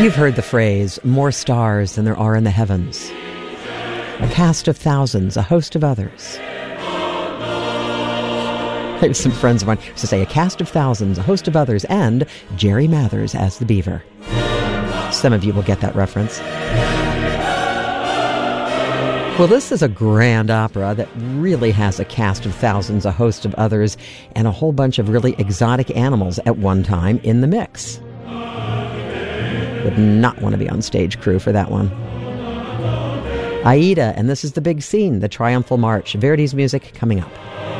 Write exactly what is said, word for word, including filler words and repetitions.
You've heard the phrase, more stars than there are in the heavens. A cast of thousands, a host of others. There's some friends of mine used to say, a cast of thousands, a host of others, and Jerry Mathers as the beaver. Some of you will get that reference. Well, this is a grand opera that really has a cast of thousands, a host of others, and a whole bunch of really exotic animals at one time in the mix. Would not want to be on stage crew for that one. Aida, and this is the big scene, the Triumphal March. Verdi's music coming up.